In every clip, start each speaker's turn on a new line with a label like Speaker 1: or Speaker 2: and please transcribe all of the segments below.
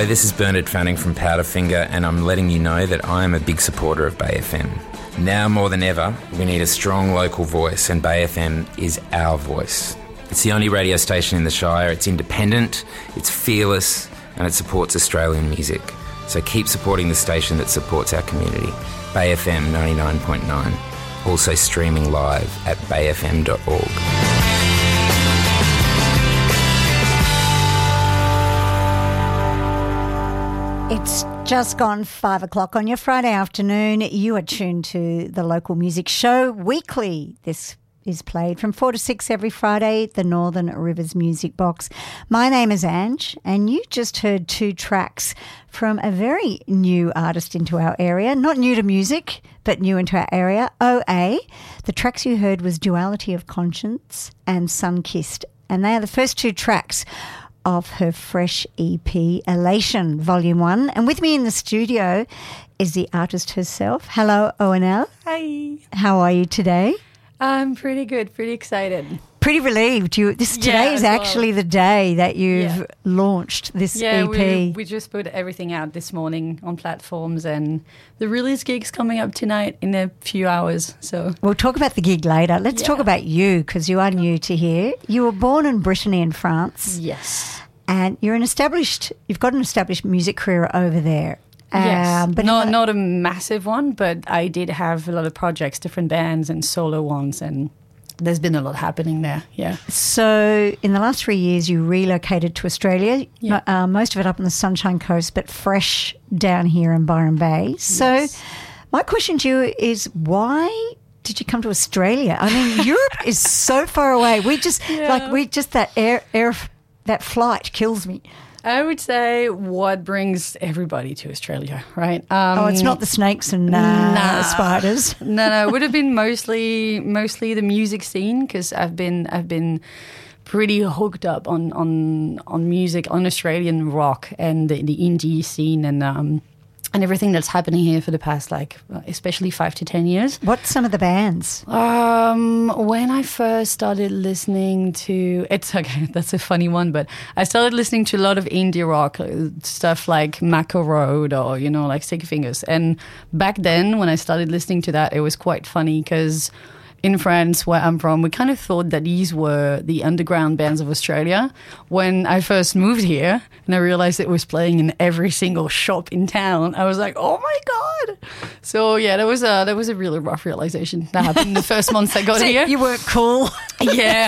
Speaker 1: Hello, this is Bernard Fanning from Powderfinger, and I'm letting you know that I am a big supporter of Bay FM. Now more than ever, we need a strong local voice, and Bay FM is our voice. It's the only radio station in the Shire. It's independent, it's fearless, and it supports Australian music. So keep supporting the station that supports our community. Bay FM 99.9. Also streaming live at bayfm.org.
Speaker 2: It's just gone 5 o'clock on your Friday afternoon. You are tuned to the Local Music Show weekly. This is played from 4 to 6 every Friday, the Northern Rivers Music Box. My name is Ange, and you just heard 2 tracks from a very new artist into our area. Not new to music, but new into our area, OA. The tracks you heard was Duality of Conscience and Sunkissed, and they are the first 2 tracks of her fresh EP, Elation, Volume 1. And with me in the studio is the artist herself. Hello, ONL.
Speaker 3: Hi.
Speaker 2: How are you today?
Speaker 3: I'm pretty good, pretty excited.
Speaker 2: Pretty relieved. Today is actually the day that you've launched this EP.
Speaker 3: Yeah, we just put everything out this morning on platforms, and the release gig's coming up tonight in a few hours. So
Speaker 2: we'll talk about the gig later. Let's talk about you, because you are new to here. You were born in Brittany in France.
Speaker 3: Yes.
Speaker 2: And you've got an established music career over there.
Speaker 3: Yes,
Speaker 2: but
Speaker 3: not a massive one, but I did have a lot of projects, different bands and solo ones, and there's been a lot happening there, yeah.
Speaker 2: So in the last 3 years, you relocated to Australia, most of it up on the Sunshine Coast, but fresh down here in Byron Bay. So my question to you is, why did you come to Australia? I mean, Europe is so far away. That flight kills me.
Speaker 3: I would say what brings everybody to Australia, right?
Speaker 2: It's not the snakes and spiders.
Speaker 3: No, it would have been mostly the music scene, because I've been pretty hooked up on music, on Australian rock and the indie scene and everything that's happening here for the past, especially 5 to 10 years.
Speaker 2: What's some of the bands?
Speaker 3: When I first started listening to, that's a funny one, but I started listening to a lot of indie rock stuff like Macca Road or, like Sticky Fingers. And back then, when I started listening to that, it was quite funny, because in France, where I'm from, we kind of thought that these were the underground bands of Australia. When I first moved here and I realized it was playing in every single shop in town, I was like, oh my God. So yeah, that was a really rough realization that happened in the first months I got here.
Speaker 2: You weren't cool.
Speaker 3: Yeah.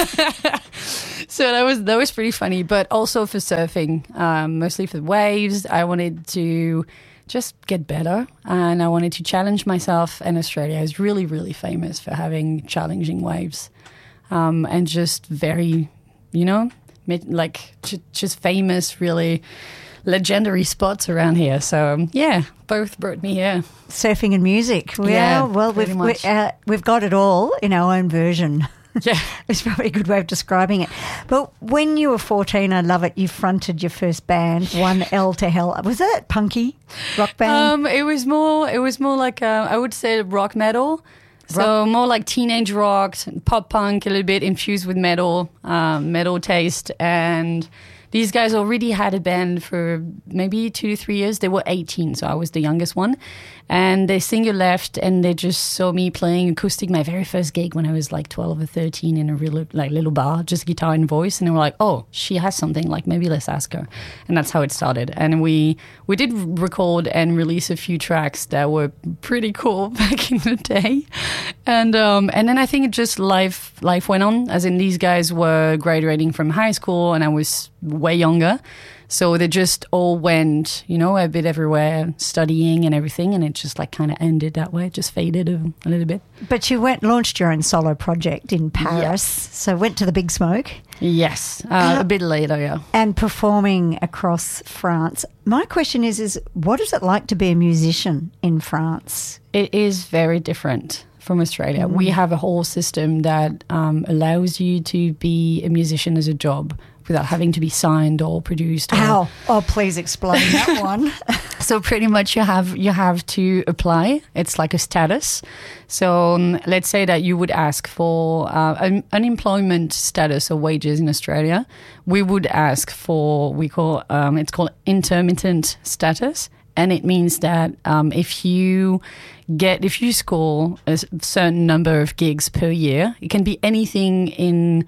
Speaker 3: So that was pretty funny, but also for surfing, mostly for the waves. I wanted to just get better, and I wanted to challenge myself, and Australia is really, really famous for having challenging waves, and just very, just famous, really legendary spots around here. So both brought me here.
Speaker 2: Surfing and music. We've got it all in our own version.
Speaker 3: Yeah.
Speaker 2: It's probably a good way of describing it. But when you were 14, I love it, you fronted your first band, 1L to Hell. Was that punky rock band?
Speaker 3: It was more like, I would say rock metal. So more like teenage rock, pop punk, a little bit infused with metal taste. And these guys already had a band for maybe 2 to 3 years. They were 18, so I was the youngest one. And their singer left, and they just saw me playing acoustic, my very first gig when I was 12 or 13 in a real little bar, just guitar and voice. And they were like, oh, she has something, maybe let's ask her. And that's how it started. And we did record and release a few tracks that were pretty cool back in the day. And then I think life went on, as in these guys were graduating from high school and I was way younger. So they just all went, a bit everywhere, studying and everything, and it just kind of ended that way. It just faded a little bit.
Speaker 2: But you launched your own solo project in Paris, so went to the Big Smoke.
Speaker 3: Yes, a bit later, yeah.
Speaker 2: And performing across France. My question is what is it like to be a musician in France?
Speaker 3: It is very different from Australia. We have a whole system that allows you to be a musician as a job without having to be signed or produced.
Speaker 2: How? Oh, please explain that one.
Speaker 3: So pretty much you have to apply. It's like a status. So let's say that you would ask for an unemployment status or wages in Australia. We would ask for, it's called intermittent status. And it means that if you score a certain number of gigs per year, it can be anything in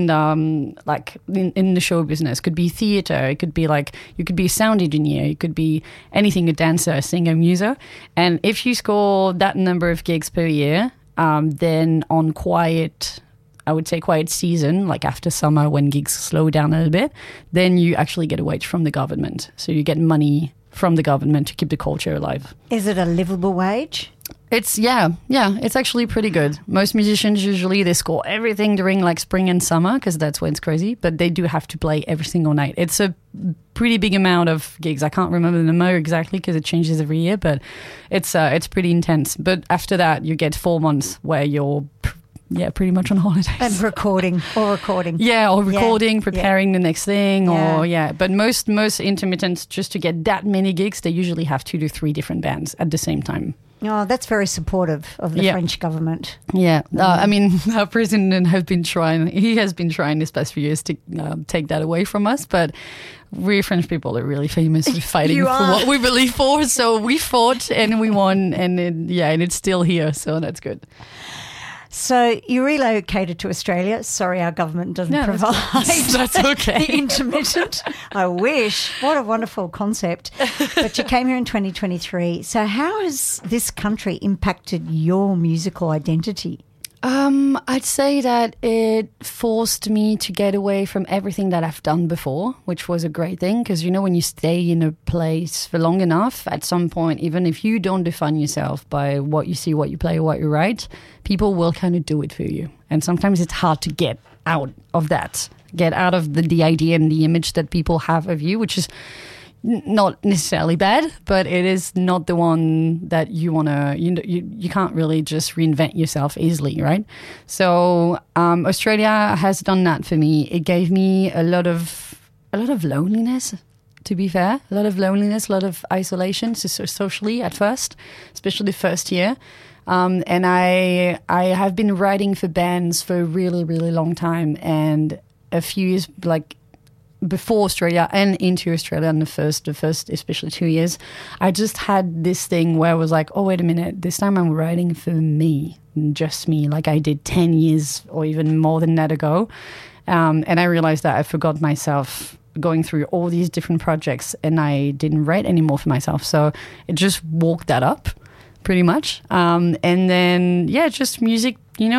Speaker 3: the show business. It could be theater. It could be like you could be a sound engineer. It could be anything, a dancer, a singer, muser. And if you score that number of gigs per year, then on quiet season, like after summer when gigs slow down a little bit, then you actually get a wage from the government. So you get money from the government to keep the culture alive.
Speaker 2: Is it a livable wage?
Speaker 3: It's it's actually pretty good. Most musicians usually they score everything during like spring and summer because that's when it's crazy, but they do have to play every single night. It's a pretty big amount of gigs. I can't remember the number exactly because it changes every year, but it's pretty intense. But after that, you get 4 months where you're pretty much on holidays.
Speaker 2: And recording.
Speaker 3: Yeah, or recording, preparing the next thing, But most intermittents, just to get that many gigs, they usually have 2 to 3 different bands at the same time.
Speaker 2: Oh, that's very supportive of the French government.
Speaker 3: Yeah. I mean, our president has been trying this past few years to take that away from us, but we French people are really famous for fighting for what we believe for. So we fought and we won, and it's still here, so that's good.
Speaker 2: So you relocated to Australia. Sorry, our government doesn't provide
Speaker 3: that's okay.
Speaker 2: the intermittent. I wish. What a wonderful concept. But you came here in 2023. So how has this country impacted your musical identity?
Speaker 3: I'd say that it forced me to get away from everything that I've done before, which was a great thing because, when you stay in a place for long enough, at some point, even if you don't define yourself by what you see, what you play, or what you write, people will kind of do it for you. And sometimes it's hard to get out of that, get out of the idea and the image that people have of you, which is not necessarily bad, but it is not the one that you want to, you can't really just reinvent yourself easily, right? So Australia has done that for me. It gave me a lot of loneliness, to be fair, a lot of isolation socially at first, especially the first year. And I have been writing for bands for a really, really long time, and a few years, like before Australia and into Australia in the first especially 2 years, I just had this thing where I was like, oh, wait a minute, this time I'm writing for me, just me, like I did 10 years or even more than that ago. And I realized that I forgot myself going through all these different projects and I didn't write anymore for myself. So it just woke that up pretty much. And then, just music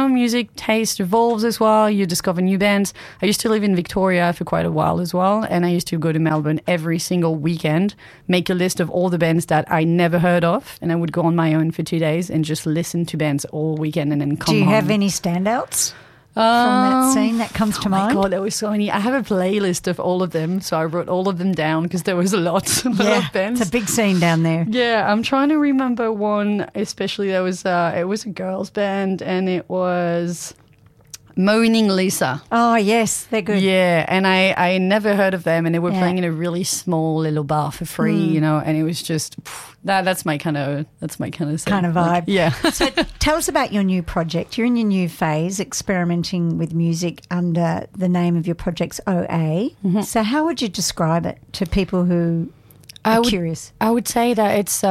Speaker 3: taste evolves as well. You discover new bands. I used to live in Victoria for quite a while as well, and I used to go to Melbourne every single weekend, make a list of all the bands that I never heard of, and I would go on my own for 2 days and just listen to bands all weekend and then come home.
Speaker 2: Do you have any standouts from that scene that comes to mind?
Speaker 3: Oh my God, there was so many. I have a playlist of all of them, so I wrote all of them down because there was a lot of bands.
Speaker 2: It's a big scene down there.
Speaker 3: Yeah, I'm trying to remember one, especially it was a girls' band and it was Moaning Lisa.
Speaker 2: Oh, yes, they're good.
Speaker 3: Yeah, and I never heard of them, and they were playing in a really small little bar for free, and it was just that's my kind of
Speaker 2: vibe.
Speaker 3: Like, yeah.
Speaker 2: So tell us about your new project. You're in your new phase, experimenting with music under the name of your project's OA. Mm-hmm. So how would you describe it to people who are curious?
Speaker 3: I would say that it's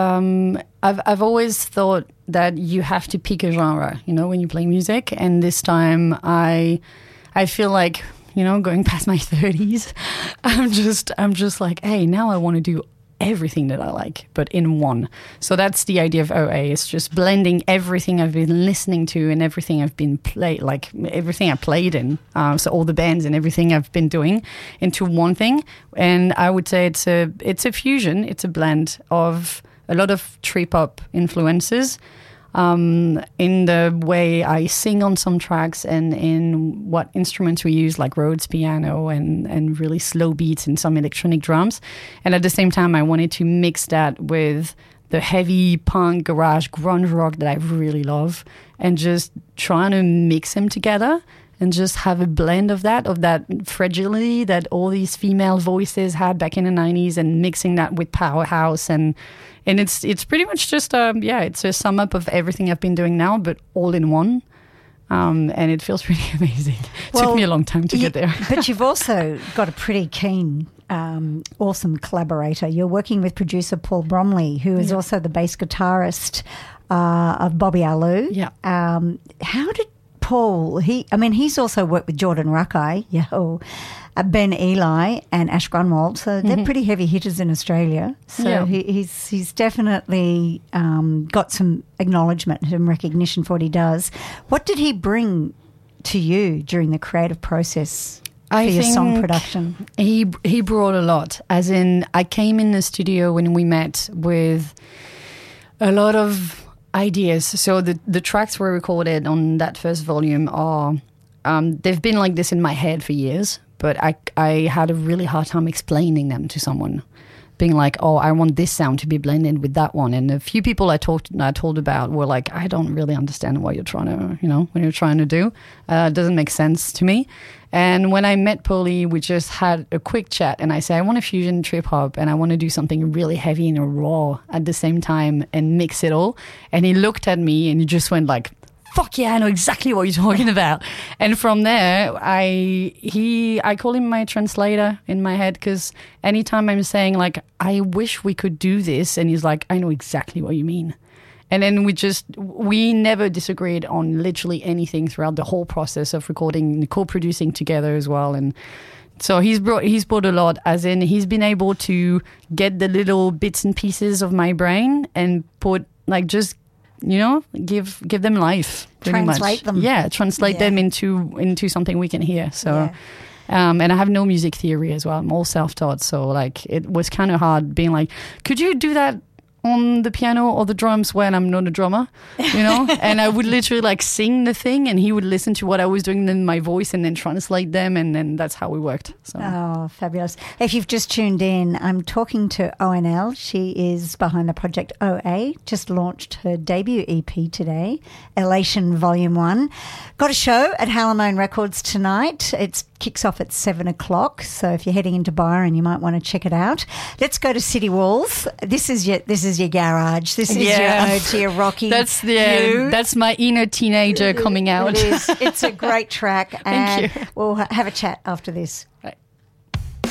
Speaker 3: I've always thought that you have to pick a genre, when you play music. And this time I feel like, going past my 30s, I'm just like, hey, now I want to do everything that I like, but in one. So that's the idea of OA. It's just blending everything I've been listening to and everything I've been everything I played in. So all the bands and everything I've been doing into one thing. And I would say it's a fusion. It's a blend of a lot of trip hop influences in the way I sing on some tracks and in what instruments we use, like Rhodes piano and really slow beats and some electronic drums. And at the same time, I wanted to mix that with the heavy punk, garage, grunge rock that I really love, and just trying to mix them together and just have a blend of that fragility that all these female voices had back in the 90s, and mixing that with powerhouse, and it's pretty much just it's a sum up of everything I've been doing now, but all in one. And it feels pretty amazing. Took me a long time to get there.
Speaker 2: But you've also got a pretty keen, awesome collaborator. You're working with producer Paul Bromley, who is also the bass guitarist of Bobby Alou.
Speaker 3: Yeah.
Speaker 2: How did Paul, he's also worked with Jordan Rakei, Ben Eli and Ash Grunwald, so they're pretty heavy hitters in Australia. So he's definitely got some acknowledgement and recognition for what he does. What did he bring to you during the creative process for your song production?
Speaker 3: He brought a lot. As in, I came in the studio when we met with a lot of ideas. So the tracks were recorded on that first volume are they've been like this in my head for years, but I had a really hard time explaining them to someone, being like, oh, I want this sound to be blended with that one. And a few people I told about were like, I don't really understand what you're trying to do. It doesn't make sense to me. And when I met Paulie, we just had a quick chat, and I said, I want to fusion trip hop, and I want to do something really heavy and raw at the same time and mix it all. And he looked at me and he just went like, fuck yeah, I know exactly what you're talking about. And from there, I call him my translator in my head, because anytime I'm saying like, I wish we could do this, and he's like, I know exactly what you mean. And then we never disagreed on literally anything throughout the whole process of recording and co-producing together as well. And so he's brought a lot, as in he's been able to get the little bits and pieces of my brain and put like just, give them life.
Speaker 2: Translate them.
Speaker 3: Yeah, translate them into something we can hear. So, and I have no music theory as well. I'm all self-taught. So like it was kind of hard being like, could you do that on the piano or the drums when I'm not a drummer, and I would literally like sing the thing, and he would listen to what I was doing in my voice and then translate them, and then that's how we worked. So.
Speaker 2: Oh, fabulous. If you've just tuned in, I'm talking to ONL. She is behind the project OA, just launched her debut EP today, Elation Volume 1. Got a show at Halamone Records tonight. It kicks off at 7:00, so if you're heading into Byron, you might want to check it out. Let's go to City Walls. This is your garage. This is your ode to your Rocky.
Speaker 3: That's my inner teenager coming out.
Speaker 2: It is. It's a great track, and
Speaker 3: Thank you.
Speaker 2: we'll have a chat after this.